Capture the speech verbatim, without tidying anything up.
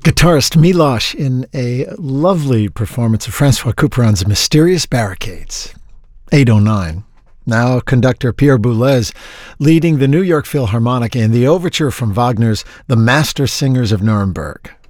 Guitarist Milosh in a lovely performance of Francois Couperin's Mysterious Barricades. eight oh nine. Now conductor Pierre Boulez leading the New York Philharmonic in the overture from Wagner's The Master Singers of Nuremberg.